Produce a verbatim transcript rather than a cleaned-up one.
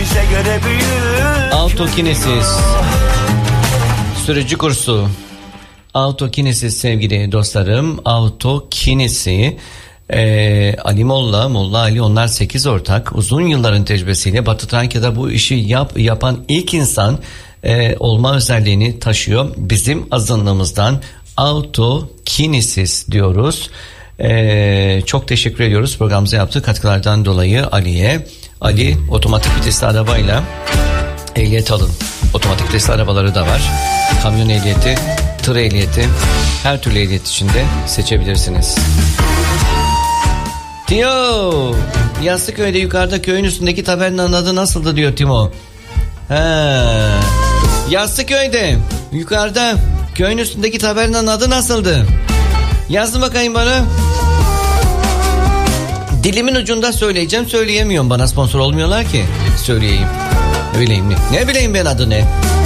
bize göre büyük. Autokinesis sürücü kursu. Autokinesis sevgili dostlarım. Autokinesi. Ee, Ali Molla, Molla Ali, onlar sekiz ortak. Uzun yılların tecrübesiyle Batı Trakya'da bu işi yap, yapan ilk insan e, olma özelliğini taşıyor. Bizim azınlığımızdan Autokinesis diyoruz. Ee, çok teşekkür ediyoruz programımıza yaptığı katkılardan dolayı Ali'ye. Ali otomatik vitesli arabayla ehliyet alın. Otomatik vitesli arabaları da var. Kamyon ehliyeti, tır ehliyeti, her türlü ehliyet içinde seçebilirsiniz. Tio, Yastıköy'de yukarıda köyün üstündeki tabernanın adı nasıldı diyor Timo. He. Yastıköy'de yukarıda köyün üstündeki tabernanın adı nasıldı? Yazın bakayım bana. Dilimin ucunda söyleyeceğim, söyleyemiyorum, bana sponsor olmuyorlar ki söyleyeyim. Öyleyim mi? Ne bileyim ben adı ne?